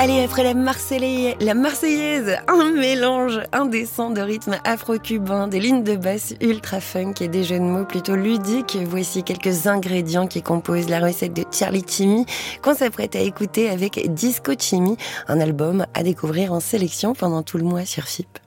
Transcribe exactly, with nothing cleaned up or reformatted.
Allez, après la Marseillaise, la Marseillaise, un mélange indécent de rythmes afro-cubains, des lignes de basse ultra funk et des jeux de mots plutôt ludiques. Voici quelques ingrédients qui composent la recette de Charlie Chimmy qu'on s'apprête à écouter avec Disco Chimmy, un album à découvrir en sélection pendant tout le mois sur F I P.